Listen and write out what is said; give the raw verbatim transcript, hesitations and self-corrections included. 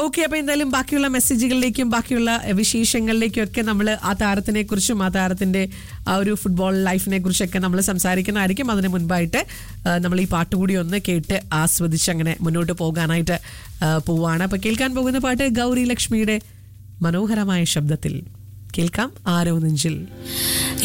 Okay, അപ്പൊ എന്തായാലും ബാക്കിയുള്ള മെസ്സേജുകളിലേക്കും ബാക്കിയുള്ള വിശേഷങ്ങളിലേക്കും ഒക്കെ നമ്മൾ ആ താരത്തിനെ കുറിച്ചും ആ താരത്തിന്റെ ആ ഒരു ഫുട്ബോൾ ലൈഫിനെ കുറിച്ചൊക്കെ നമ്മൾ സംസാരിക്കുന്നതായിരിക്കും. അതിന് മുൻപായിട്ട് നമ്മൾ ഈ പാട്ട് കൂടി ഒന്ന് കേട്ട് ആസ്വദിച്ച് അങ്ങനെ മുന്നോട്ട് പോകാനായിട്ട് പോവാണ്. അപ്പൊ കേൾക്കാൻ പോകുന്ന പാട്ട് ഗൗരി ലക്ഷ്മിയുടെ മനോഹരമായ ശബ്ദത്തിൽ കേൾക്കാം, ആരോ നെഞ്ചിൽ.